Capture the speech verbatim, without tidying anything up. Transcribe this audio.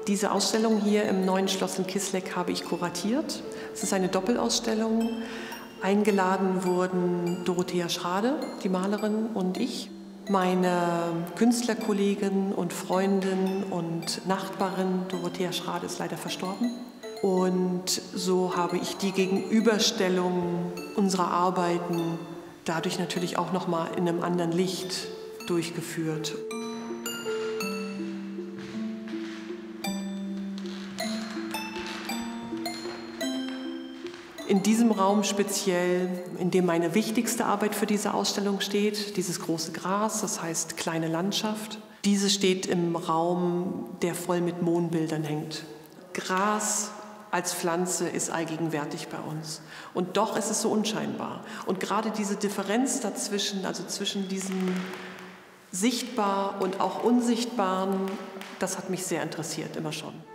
Diese Ausstellung hier im Neuen Schloss in Kisleck habe ich kuratiert. Es ist eine Doppelausstellung. Eingeladen wurden Dorothea Schrade, die Malerin, und ich. Meine Künstlerkollegin und Freundin und Nachbarin Dorothea Schrade ist leider verstorben. Und so habe ich die Gegenüberstellung unserer Arbeiten dadurch natürlich auch noch mal in einem anderen Licht durchgeführt. In diesem Raum speziell, in dem meine wichtigste Arbeit für diese Ausstellung steht, dieses große Gras, das heißt kleine Landschaft, diese steht im Raum, der voll mit Mohnbildern hängt. Gras als Pflanze ist allgegenwärtig bei uns. Und doch ist es so unscheinbar. Und gerade diese Differenz dazwischen, also zwischen diesem Sichtbar und auch Unsichtbaren, das hat mich sehr interessiert, immer schon.